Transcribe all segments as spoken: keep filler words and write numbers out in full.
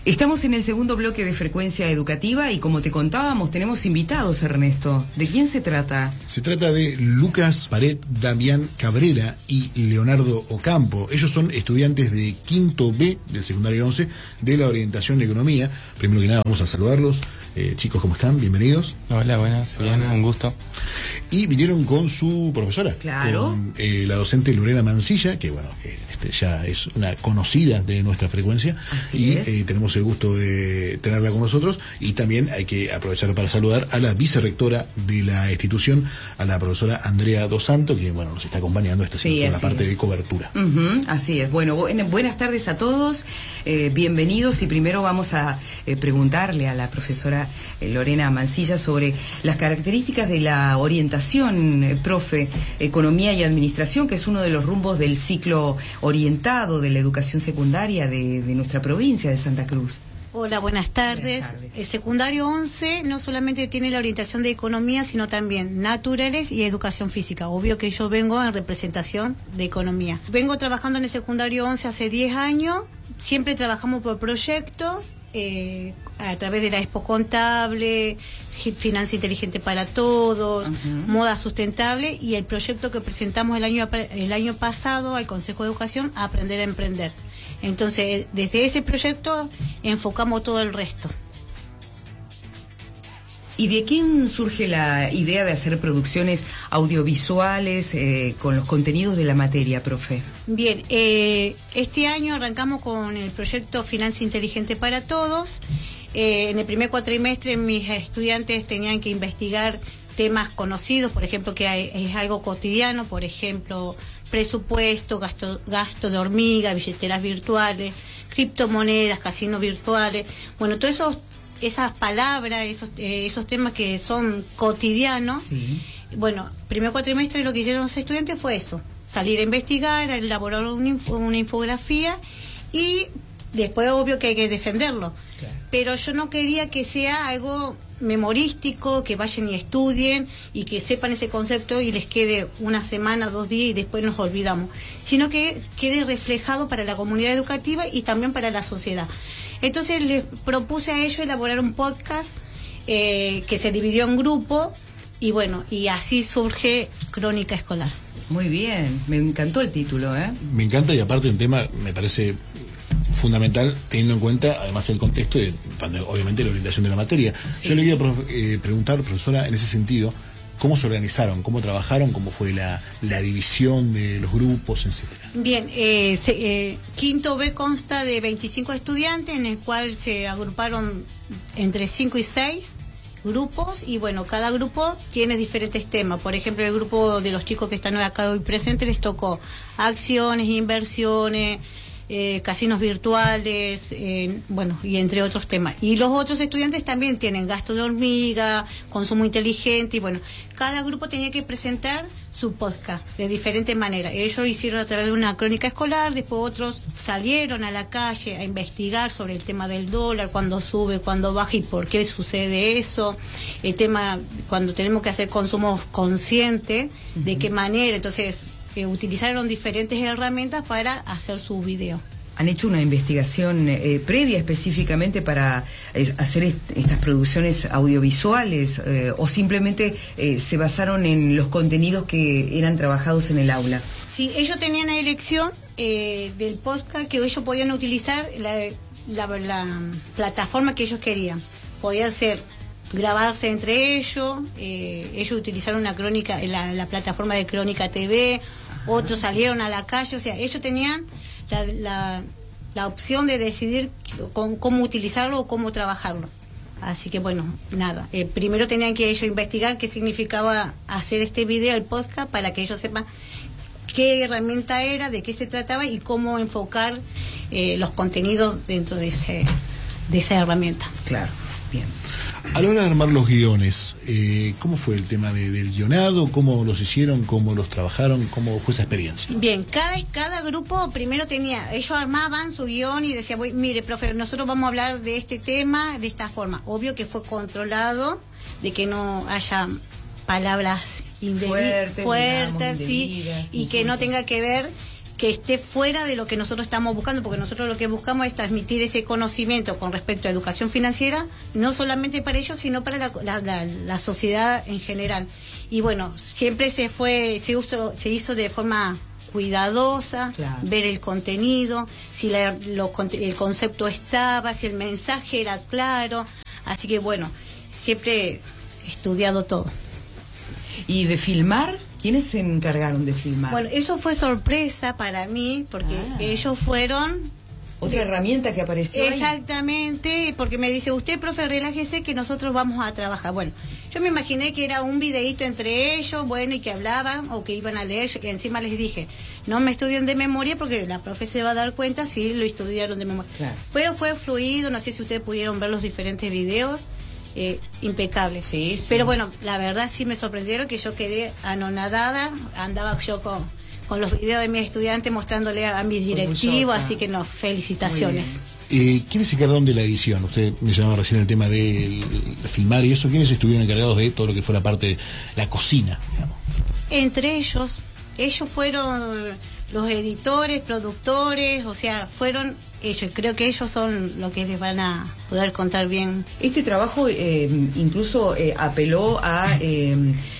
Estamos en el segundo bloque de Frecuencia Educativa y como te contábamos, tenemos invitados, Ernesto. ¿De quién se trata? Se trata de Lucas Pared, Damián Cabrera y Leonardo Ocampo. Ellos son estudiantes de quinto B del secundario once de la orientación de economía. Primero que nada vamos a saludarlos. Eh, chicos, ¿cómo están? Bienvenidos. Hola, buenas, bien, buenas. Un gusto. Y vinieron con su profesora. Claro. Con eh, la docente Lorena Mancilla, que bueno, que este, ya es una conocida de nuestra frecuencia. Así y es. Eh, tenemos el gusto de tenerla con nosotros. Y también hay que aprovechar para saludar a la vicerrectora de la institución, a la profesora Andrea Dos Santos, que bueno, nos está acompañando esta Sí, en la parte es. de cobertura. Uh-huh, así es. Bueno, bu- buenas tardes a todos. Eh, bienvenidos. Y primero vamos a eh, preguntarle a la profesora Lorena Mancilla sobre las características de la orientación, eh, profe, Economía y Administración, que es uno de los rumbos del ciclo orientado de la educación secundaria de, de nuestra provincia de Santa Cruz. Hola, buenas tardes. Buenas tardes. El secundario once no solamente tiene la orientación de economía, sino también naturales y educación física. Obvio que yo vengo en representación de economía. Vengo trabajando en el secundario once hace diez años. Siempre trabajamos por proyectos, eh, a través de la Expo Contable, Finanza Inteligente para Todos, uh-huh. Moda Sustentable y el proyecto que presentamos el año, el año pasado al Consejo de Educación, Aprender a Emprender. Entonces, desde ese proyecto enfocamos todo el resto. ¿Y de quién surge la idea de hacer producciones audiovisuales eh, con los contenidos de la materia, profe? Bien, eh, este año arrancamos con el proyecto Finanza Inteligente para Todos. Eh, en el primer cuatrimestre mis estudiantes tenían que investigar temas conocidos, por ejemplo, que hay, es algo cotidiano, por ejemplo, presupuesto, gasto, gasto de hormiga, billeteras virtuales, criptomonedas, casinos virtuales. Bueno, todos esos esas palabras, esos eh, esos temas que son cotidianos. Sí. Bueno, primer cuatrimestre lo que hicieron los estudiantes fue eso, salir a investigar, a elaborar una, info, una infografía y después obvio que hay que defenderlo. Claro. Pero yo no quería que sea algo memorístico, que vayan y estudien y que sepan ese concepto y les quede una semana, dos días y después nos olvidamos, sino que quede reflejado para la comunidad educativa y también para la sociedad. Entonces les propuse a ellos elaborar un podcast eh, que se dividió en grupo y bueno, y así surge Crónica Escolar. Muy bien, me encantó el título, ¿eh? Me encanta y aparte un tema me parece fundamental teniendo en cuenta además el contexto de, obviamente, la orientación de la materia. Sí. Yo le voy a eh, preguntar, profesora, en ese sentido, ¿cómo se organizaron? ¿Cómo trabajaron? ¿Cómo fue la, la división de los grupos, etcétera? Bien, eh, se, eh, quinto B consta de veinticinco estudiantes, en el cual se agruparon entre cinco y seis grupos, y bueno, cada grupo tiene diferentes temas. Por ejemplo, el grupo de los chicos que están acá hoy presentes les tocó acciones, inversiones, Eh, casinos virtuales, eh, bueno, y entre otros temas. Y los otros estudiantes también tienen gasto de hormiga, consumo inteligente, y bueno, cada grupo tenía que presentar su podcast de diferente manera. Ellos hicieron a través de una crónica escolar, después otros salieron a la calle a investigar sobre el tema del dólar, cuándo sube, cuándo baja y por qué sucede eso, el tema cuando tenemos que hacer consumo consciente, uh-huh. de qué manera. Entonces Eh, utilizaron diferentes herramientas para hacer su video. ¿Han hecho una investigación eh, previa específicamente para eh, hacer est estas producciones audiovisuales eh, o simplemente eh, se basaron en los contenidos que eran trabajados en el aula? Sí, ellos tenían la elección eh, del podcast que ellos podían utilizar la, la, la plataforma que ellos querían. Podían ser grabarse entre ellos, eh, ellos utilizaron una crónica, la, la plataforma de Crónica T V, otros salieron a la calle, o sea, ellos tenían la, la, la opción de decidir cómo, cómo utilizarlo o cómo trabajarlo. Así que bueno, nada, eh, primero tenían que ellos investigar qué significaba hacer este video, el podcast, para que ellos sepan qué herramienta era, de qué se trataba y cómo enfocar eh, los contenidos dentro de ese de esa herramienta. Claro, bien. A la hora de armar los guiones, eh, ¿cómo fue el tema de, del guionado? ¿Cómo los hicieron? ¿Cómo los trabajaron? ¿Cómo fue esa experiencia? Bien, cada, cada grupo primero tenía, ellos armaban su guión y decían, mire, profe, nosotros vamos a hablar de este tema de esta forma. Obvio que fue controlado, de que no haya palabras fuertes, fuertes, fuertes digamos, sí, indebidas, y que no tenga que ver que esté fuera de lo que nosotros estamos buscando, porque nosotros lo que buscamos es transmitir ese conocimiento con respecto a educación financiera, no solamente para ellos, sino para la, la, la, la sociedad en general. Y bueno, siempre se fue, se, usó, se hizo de forma cuidadosa, claro. Ver el contenido, si la, lo, el concepto estaba, si el mensaje era claro. Así que bueno, siempre he estudiado todo. ¿Y de filmar? ¿Quiénes se encargaron de filmar? Bueno, eso fue sorpresa para mí, porque ah. ellos fueron... Otra de, herramienta que apareció exactamente, ahí. Porque me dice, usted, profe, relájese que nosotros vamos a trabajar. Bueno, yo me imaginé que era un videíto entre ellos, bueno, y que hablaban o que iban a leer. Y encima les dije, no me estudien de memoria porque la profe se va a dar cuenta si lo estudiaron de memoria. Claro. Pero fue fluido, no sé si ustedes pudieron ver los diferentes videos. Eh, impecable. Sí, sí. Pero bueno, la verdad sí me sorprendieron, que yo quedé anonadada, andaba yo con, con los videos de mis estudiantes mostrándole a, a mis directivos, así que no, felicitaciones. Eh, ¿Quiénes se encargaron de la edición? Usted mencionaba recién el tema de, de filmar y eso. ¿Quiénes estuvieron encargados de todo lo que fue la parte de la cocina, digamos? Entre ellos, ellos fueron los editores, productores, o sea, fueron ellos. Creo que ellos son los que les van a poder contar bien. Este trabajo eh, incluso eh, apeló a, eh,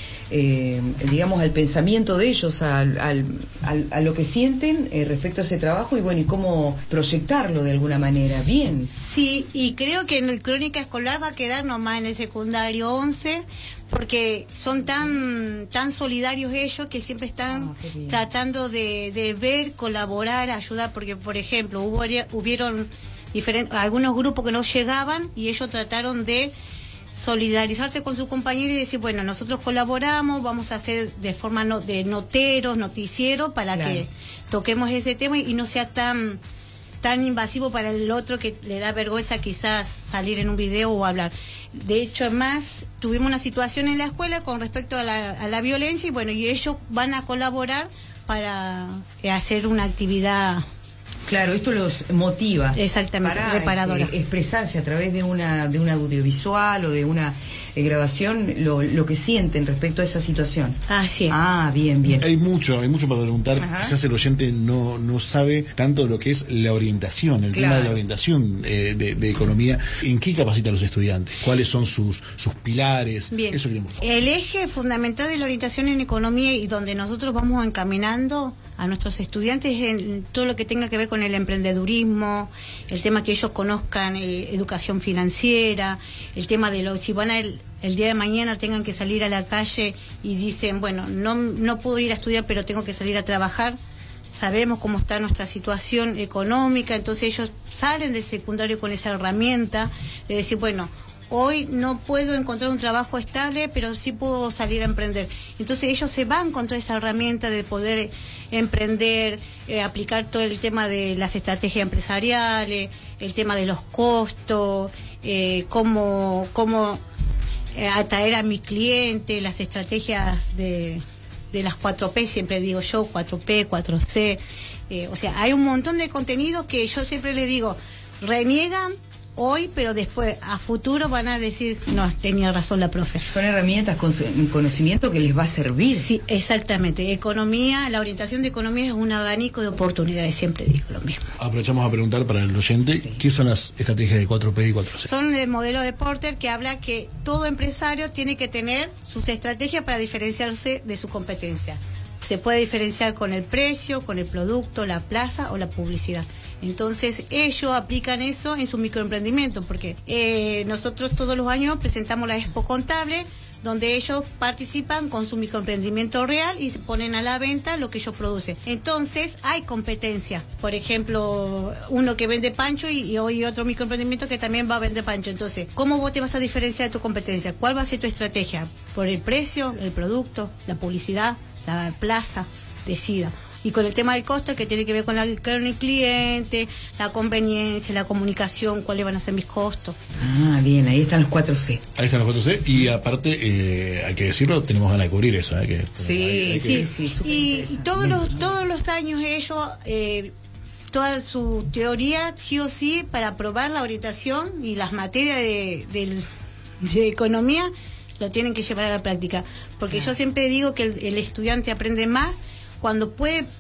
eh, digamos, al pensamiento de ellos, al, al, al, a lo que sienten eh, respecto a ese trabajo y bueno, y cómo proyectarlo de alguna manera. Bien. Sí, y creo que en el Crónica Escolar va a quedar nomás en el secundario once, porque son tan tan solidarios ellos que siempre están oh, tratando de, de ver, colaborar, ayudar, porque por ejemplo hubo hubieron diferentes algunos grupos que no llegaban y ellos trataron de solidarizarse con sus compañeros y decir, bueno, nosotros colaboramos, vamos a hacer de forma no, de noteros, noticieros para claro. que toquemos ese tema y no sea tan tan invasivo para el otro que le da vergüenza quizás salir en un video o hablar. De hecho, además, tuvimos una situación en la escuela con respecto a la, a la violencia y bueno, y ellos van a colaborar para hacer una actividad. Claro, esto los motiva. Exactamente, para reparadora. Este, expresarse a través de una de un audiovisual o de una eh, grabación lo, lo que sienten respecto a esa situación. Así es. Ah, bien, bien. Hay mucho, hay mucho para preguntar. Ajá. Quizás el oyente no no sabe tanto lo que es la orientación, el claro. tema de la orientación eh, de, de economía. ¿En qué capacita a los estudiantes? ¿Cuáles son sus sus pilares? Bien. Eso queremos. El eje fundamental de la orientación en economía y donde nosotros vamos encaminando a nuestros estudiantes en todo lo que tenga que ver con el emprendedurismo, el tema que ellos conozcan eh, educación financiera, el tema de lo, si van a el, el día de mañana tengan que salir a la calle y dicen, bueno, no, no puedo ir a estudiar pero tengo que salir a trabajar, sabemos cómo está nuestra situación económica, entonces ellos salen del secundario con esa herramienta de decir, bueno, hoy no puedo encontrar un trabajo estable, pero sí puedo salir a emprender. Entonces ellos se van con toda esa herramienta de poder emprender, eh, aplicar todo el tema de las estrategias empresariales, el tema de los costos, eh, cómo, cómo eh, atraer a mis clientes, las estrategias de, de las cuatro P, siempre digo yo, cuatro P, cuatro C. Eh, o sea, hay un montón de contenidos que yo siempre les digo, reniegan hoy, pero después a futuro van a decir, no, tenía razón la profe. Son herramientas con conocimiento que les va a servir. Sí, exactamente. Economía, la orientación de economía es un abanico de oportunidades, siempre digo lo mismo. Aprovechamos a preguntar para el oyente, sí. ¿qué son las estrategias de cuatro P y cuatro C? Son el modelo de Porter que habla que todo empresario tiene que tener sus estrategias para diferenciarse de su competencia. Se puede diferenciar con el precio, con el producto, la plaza o la publicidad. Entonces ellos aplican eso en su microemprendimiento, porque eh, nosotros todos los años presentamos la Expo Contable, donde ellos participan con su microemprendimiento real y se ponen a la venta lo que ellos producen. Entonces hay competencia. Por ejemplo, uno que vende pancho y, y hoy otro microemprendimiento que también va a vender pancho. Entonces, ¿cómo vos te vas a diferenciar de tu competencia? ¿Cuál va a ser tu estrategia? ¿Por el precio, el producto, la publicidad, la plaza? Decida. Y con el tema del costo, que tiene que ver con, la, con el cliente, la conveniencia, la comunicación, cuáles van a ser mis costos. Ah, bien, ahí están los cuatro C. Ahí están los cuatro C, y aparte, eh, hay que decirlo, tenemos ganas de cubrir eso. ¿eh? Que, sí, hay, hay sí, que... sí, sí. Y, y todos los todos los años ellos, eh, toda su teoría, sí o sí, para aprobar la orientación y las materias de, de, de economía, lo tienen que llevar a la práctica. Porque claro. yo siempre digo que el, el estudiante aprende más cuando puede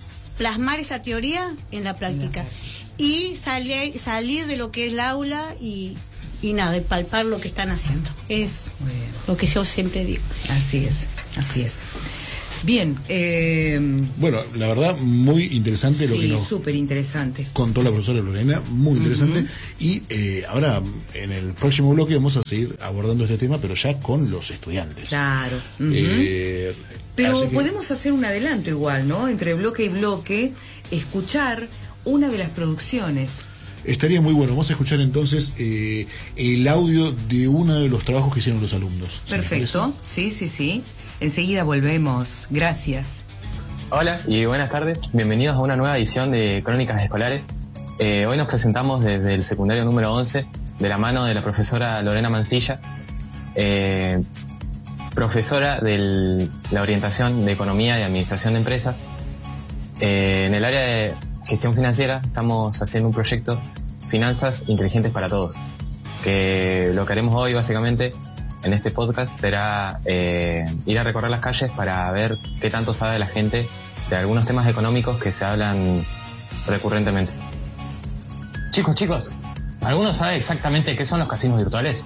plasmar esa teoría en la práctica y salir, salir de lo que es el aula y, y nada, de palpar lo que están haciendo. Es lo que yo siempre digo. Así es, así es. Bien. Eh, bueno, la verdad, muy interesante lo sí, que nos súper interesante. contó la profesora Lorena, muy interesante. Uh-huh. Y eh, ahora, en el próximo bloque, vamos a seguir abordando este tema, pero ya con los estudiantes. Claro. Uh-huh. eh, pero que... podemos hacer un adelanto igual, ¿no? Entre bloque y bloque, escuchar una de las producciones. Estaría muy bueno. Vamos a escuchar entonces eh, el audio de uno de los trabajos que hicieron los alumnos. Perfecto. Sí, sí, sí. Enseguida volvemos. Gracias. Hola y buenas tardes. Bienvenidos a una nueva edición de Crónicas Escolares. Eh, hoy nos presentamos desde el secundario número once, de la mano de la profesora Lorena Mancilla, eh, profesora de la orientación de Economía y Administración de Empresas. Eh, en el área de gestión financiera estamos haciendo un proyecto Finanzas Inteligentes para Todos, que lo que haremos hoy básicamente en este podcast será eh, ir a recorrer las calles para ver qué tanto sabe la gente de algunos temas económicos que se hablan recurrentemente. Chicos, chicos, ¿alguno sabe exactamente qué son los casinos virtuales?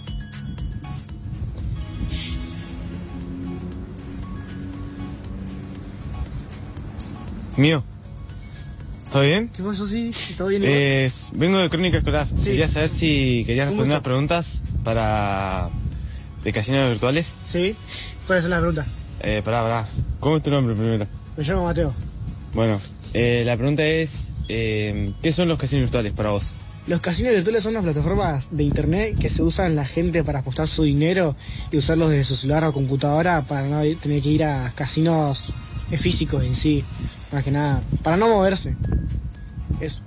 Mío. ¿Todo bien? ¿Qué pasó? Sí, todo bien. Eh, vengo de Crónica Escolar. Sí. Quería saber si querías responder unas preguntas para... ¿de casinos virtuales? Sí. ¿Cuáles son las preguntas? Eh, pará, pará. ¿Cómo es tu nombre primero? Me llamo Mateo. Bueno, eh, la pregunta es, eh, ¿qué son los casinos virtuales para vos? Los casinos virtuales son las plataformas de internet que se usan la gente para apostar su dinero y usarlos desde su celular o computadora para no tener que ir a casinos físicos en sí. Más que nada, para no moverse. Eso.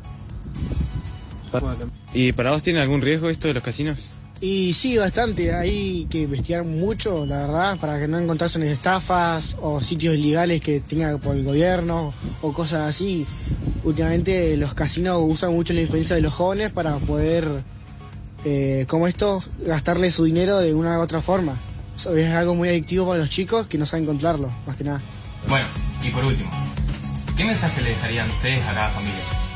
¿Y para vos tiene algún riesgo esto de los casinos? Y sí, bastante. Hay que investigar mucho, la verdad, para que no encontrarse en estafas o sitios ilegales que tenga por el gobierno o cosas así. Últimamente los casinos usan mucho la influencia de los jóvenes para poder, eh, como esto, gastarle su dinero de una u otra forma. Eso es algo muy adictivo para los chicos que no saben controlarlo, más que nada. Bueno, y por último, ¿qué mensaje le dejarían ustedes a cada familia?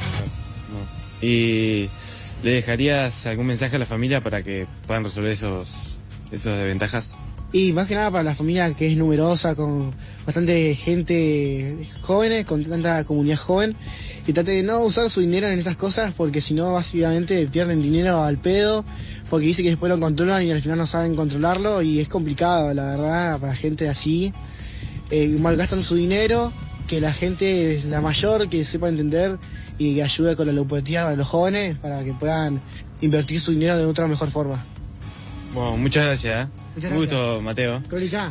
Y ¿le dejarías algún mensaje a la familia para que puedan resolver esos, esos desventajas? Y más que nada para la familia que es numerosa, con bastante gente jóvenes, con tanta comunidad joven, que trate de no usar su dinero en esas cosas porque si no básicamente pierden dinero al pedo, porque dice que después lo controlan y al final no saben controlarlo y es complicado, la verdad, para gente así. Eh, malgastan su dinero, que la gente, la mayor, que sepa entender y que ayude con la ludopatía para los jóvenes para que puedan invertir su dinero de otra mejor forma. Bueno, muchas gracias. ¿eh? Muchas Un gracias. gusto, Mateo. Crónica.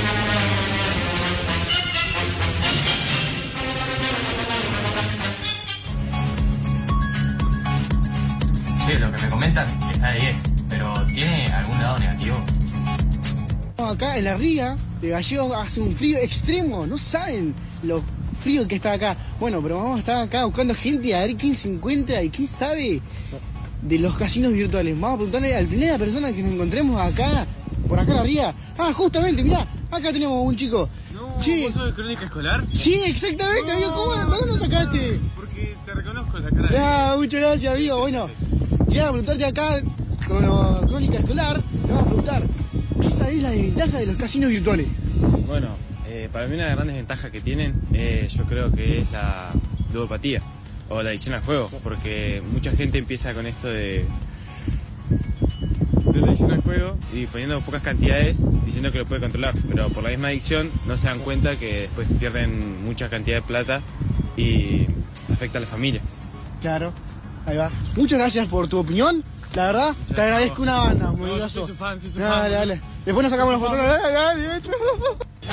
Sí, lo que me comentan está de diez, pero ¿tiene algún lado negativo? Acá en la ría de Gallegos hace un frío extremo, no saben lo frío que está acá. Bueno, pero vamos a estar acá buscando gente a ver quién se encuentra y quién sabe de los casinos virtuales. Vamos a preguntarle a la primera persona que nos encontremos acá, por acá en la ría. Ah, justamente, mirá, acá tenemos un chico. No, sí. ¿Vos sos de Crónica Escolar? Sí, exactamente, amigo. ¿Cómo, ¿de dónde lo sacaste? Porque te reconozco la cara de... Ah, muchas gracias, amigo. Bueno, quería preguntarte acá, con Crónica Escolar, te vamos a preguntar, ¿qué sabés la desventaja de los casinos virtuales? Bueno, eh, para mí una de las grandes ventajas que tienen, eh, yo creo que es la ludopatía o la adicción al juego, porque mucha gente empieza con esto de, de la adicción al juego y poniendo pocas cantidades diciendo que lo puede controlar, pero por la misma adicción no se dan cuenta que después pierden mucha cantidad de plata y afecta a la familia. Claro, ahí va. Muchas gracias por tu opinión. La verdad, te agradezco una banda, muy No, groso. soy su fan, soy su Dale, fan. dale. Después nos sacamos los fotos. Dale, dale.